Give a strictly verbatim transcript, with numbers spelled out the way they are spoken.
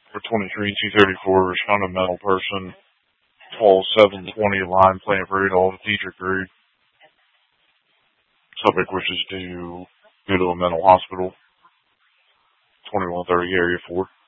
For twenty-three, two thirty-four, respond to a mental person. Call seven twenty line, Plant Rudolph, Dietrich Road. Subject wishes to go to a mental hospital. twenty-one thirty, area four.